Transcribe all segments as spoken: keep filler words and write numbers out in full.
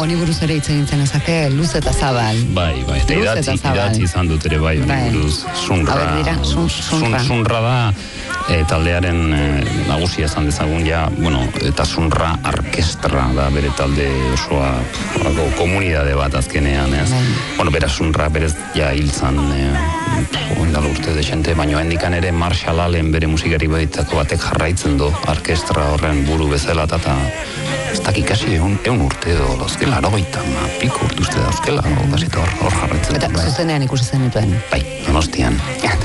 honi buruz ere hitz egin zenezake, luz eta zabal. Bai, bai, eta idatzi, idatzi izan dut ere bai, honi buruz, sunra. Haber dira, sun, sunra. Sun, sunra da, e, taldearen e, nagusia esan dezagun ja, bueno, eta sunra orkestra da bere talde osoa, orako, komunidade bat azkenean, ez? Bai. Bueno, bera sunra, berez, ja, hiltzan, e, oindalo uste de xente, baina hendikan ere Marshall Allen bere musikari baitako batek jarraitzen du, orkestra horren buru bezala, eta ez dakik kasi egun, egun urte edo dauzkela, arogeita, ma, piko urte uste dauzkela, hor hor jarraitzen. Eta zuzenean ikusi zenituen? Bai, Donostian.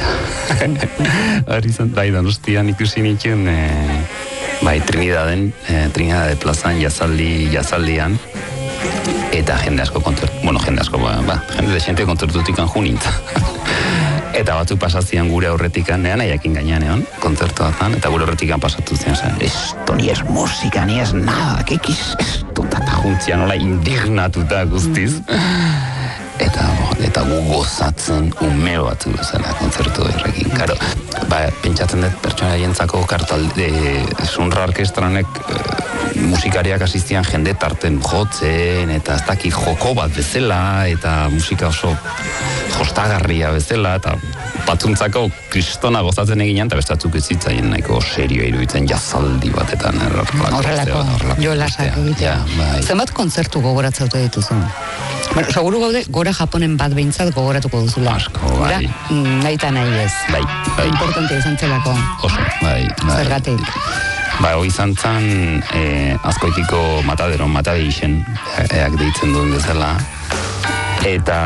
Hori zan, bai, Donostian ikusi nituen, e, bai, Trinidaden, e, Trinidade plazan jazaldi, jazaldian, eta jende asko kontzertu, bueno, jende asko, ba, ba jende de xente kontzertutik anjunintza. Eta batzuk pasazian gure aurretikan, nean aiakin gainean egon, kontzertuatan, eta gure aurretikan pasatu zian zen, esto ni es musika, ni es nada, kekis, esto, eta juntzian nola indignatuta guztiz. Eta, eta gu gozatzen ume batzu zela kontzertu horrekin. Karo, ba, pentsatzen dut pertsona jentzako kartalde, sunra orkestranek e, musikariak asistian jende tarten jotzen, eta ez dakit joko bat bezala, eta musika oso jostagarria bezala, eta batzuntzako kristona gozatzen eginan, eta bestatzuk ez zitzaien nahiko serioa iruditzen jazaldi batetan. Horrelako, jolasak egitea. Bai. Zenbat kontzertu gogoratzaute dituzu? Bueno, seguru gaude, gora Japonen bat behintzat gogoratuko duzula. Asko, bai. Gora, nahi eta nahi ez. Bai, bai. Importante izan zelako. Oso, bai, bai. Zergatik. Ba, hoi izan zan, e, azkoitiko matadero, matadeixen, eak deitzen duen bezala. Eta,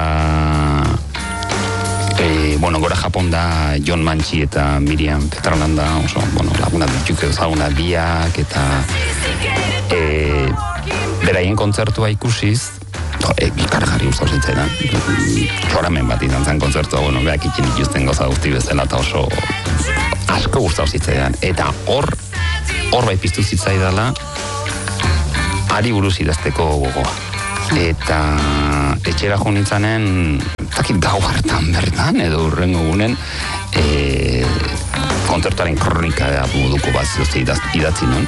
e, bueno, gora Japon da John Manchi eta Miriam Petralanda, oso, bueno, laguna dituk ezaguna biak, eta e, beraien kontzertua ikusiz, E, ikargarri guztau zitzaidan. Txoramen bat izan zen kontzertua, bueno, beak ikin ikusten goza guzti bezala, eta oso asko guztau zitzaidan. Eta hor, hor bai piztu zitzaidala, ari buruz idazteko gogoa. Eta etxera jo nintzanen, zakit gau hartan bertan, edo urrengo gunen, e, kontzertuaren kronika da moduko bat zuzte idatzi nun.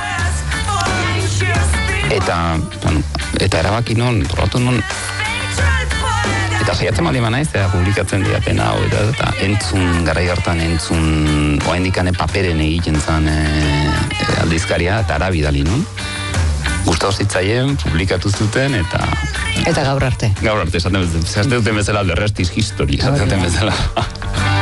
Eta, bueno, eta erabaki non, probatu non, eta saiatzen mali manaiz, eta publikatzen diaten hau, eta, eta entzun, garai hartan entzun, oaindikane paperen egiten zen e, e, aldizkaria, eta arabidali non. Gustau zitzaien, publikatu zuten, eta... Eta gaur arte. Gaur arte, esaten duten bezala, the rest is history, esaten duten bezala.